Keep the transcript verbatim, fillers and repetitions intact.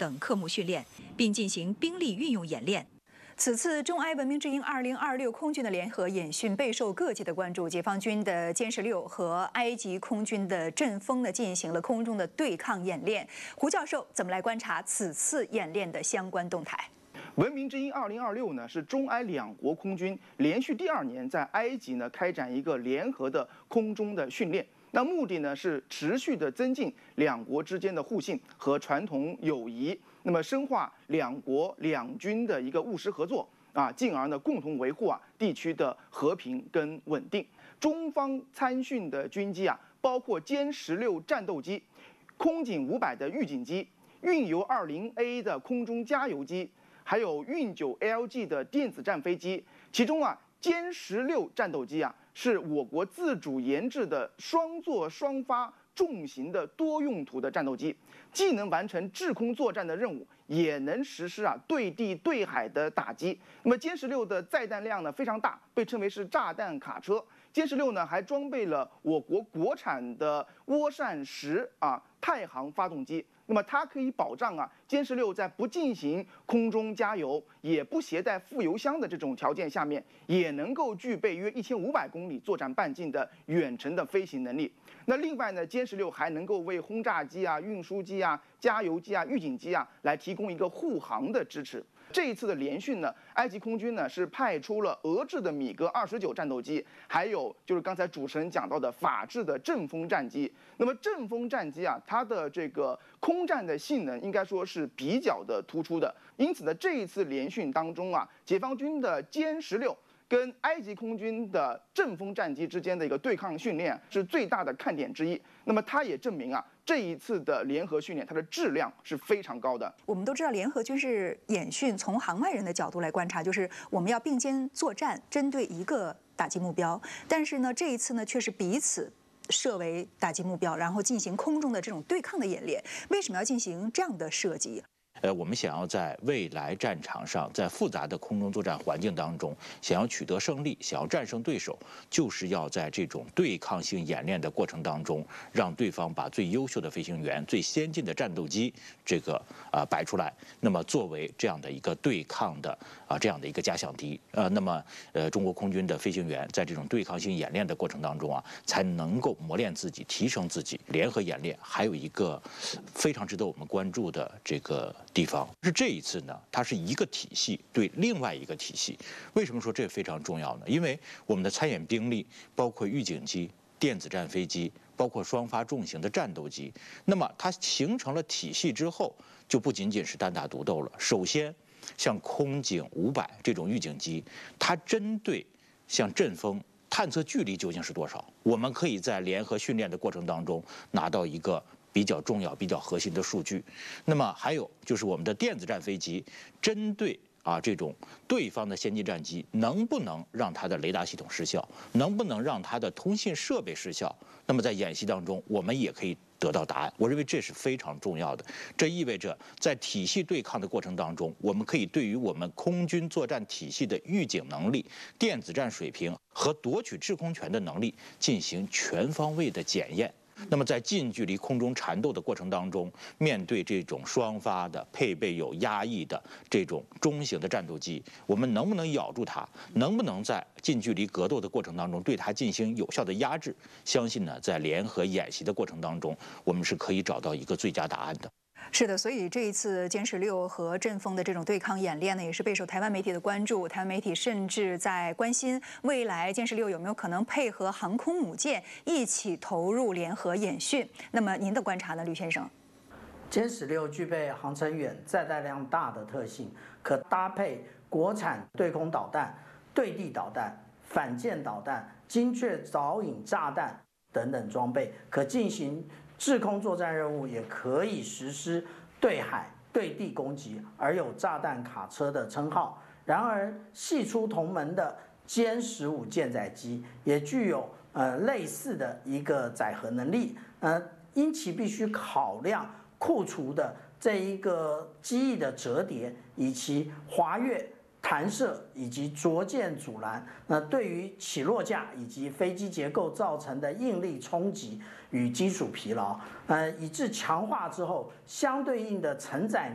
等科目训练，并进行兵力运用演练。 此次中埃文明之鹰二零二六空军的联合演训备受各界的关注，解放军的歼十六和埃及空军的阵风呢进行了空中的对抗演练。胡教授怎么来观察此次演练的相关动态？ 文明之鹰二零二六呢是中埃两国空军连续第二年在埃及呢开展一个联合的空中的训练。 那目的呢是持续的增进两国之间的互信和传统友谊，那么深化两国两军的一个务实合作啊，进而呢共同维护啊地区的和平跟稳定。中方参训的军机啊，包括歼十六战斗机、空警五百的预警机、运油二零 A 的空中加油机，还有运九 L G 的电子战飞机，其中啊歼十六战斗机啊。 是我国自主研制的双座双发重型的多用途的战斗机，既能完成制空作战的任务，也能实施啊对地对海的打击。那么歼十六的载弹量呢非常大，被称为是炸弹卡车。歼十六呢还装备了我国国产的涡扇十啊太行发动机。 那么它可以保障啊，歼十六在不进行空中加油，也不携带副油箱的这种条件下面，也能够具备约一千五百公里作战半径的远程的飞行能力。那另外呢，歼十六还能够为轰炸机啊、运输机啊、加油机啊、预警机啊来提供一个护航的支持。 这一次的联训呢，埃及空军呢是派出了俄制的米格二十九战斗机，还有就是刚才主持人讲到的法制的阵风战机。那么阵风战机啊，它的这个空战的性能应该说是比较的突出的。因此呢，这一次联训当中啊，解放军的歼十六跟埃及空军的阵风战机之间的一个对抗训练是最大的看点之一。那么它也证明啊。 这一次的联合训练，它的质量是非常高的。 我们都知道，联合军事演训从行外人的角度来观察，就是我们要并肩作战，针对一个打击目标。但是呢，这一次呢，却是彼此设为打击目标，然后进行空中的这种对抗的演练。为什么要进行这样的设计？ 呃，我们想要在未来战场上，在复杂的空中作战环境当中，想要取得胜利，想要战胜对手，就是要在这种对抗性演练的过程当中，让对方把最优秀的飞行员、最先进的战斗机这个啊、呃、摆出来，那么作为这样的一个对抗的啊、呃、这样的一个假想敌，呃，那么呃中国空军的飞行员在这种对抗性演练的过程当中啊，才能够磨练自己、提升自己。联合演练还有一个非常值得我们关注的这个。 地方是这一次呢，它是一个体系对另外一个体系。为什么说这非常重要呢？因为我们的参演兵力包括预警机、电子战飞机，包括双发重型的战斗机。那么它形成了体系之后，就不仅仅是单打独斗了。首先，像空警五百这种预警机，它针对像阵风。 探测距离究竟是多少？我们可以在联合训练的过程当中拿到一个比较重要、比较核心的数据。那么还有就是我们的电子战飞机，针对啊这种对方的先进战机，能不能让它的雷达系统失效？能不能让它的通信设备失效？那么在演习当中，我们也可以。 得到答案，我认为这是非常重要的。这意味着在体系对抗的过程当中，我们可以对于我们空军作战体系的预警能力、电子战水平和夺取制空权的能力进行全方位的检验。 那么，在近距离空中缠斗的过程当中，面对这种双发的、配备有压翼的这种中型的战斗机，我们能不能咬住它？能不能在近距离格斗的过程当中对它进行有效的压制？相信呢，在联合演习的过程当中，我们是可以找到一个最佳答案的。 是的，所以这一次歼十六和阵风的这种对抗演练呢，也是备受台湾媒体的关注。台湾媒体甚至在关心未来歼十六有没有可能配合航空母舰一起投入联合演训。那么您的观察呢，吕先生？ 歼十六具备航程远、载弹量大的特性，可搭配国产对空导弹、对地导弹、反舰导弹、精确导引炸弹等等装备，可进行。 制空作战任务也可以实施对海、对地攻击，而有炸弹卡车的称号。然而，系出同门的歼十五舰载机也具有呃类似的一个载荷能力，呃，因其必须考量库存的这一个机翼的折叠以及滑跃。 弹射以及着舰阻拦，那对于起落架以及飞机结构造成的应力冲击与基础疲劳，呃，以致强化之后，相对应的承载。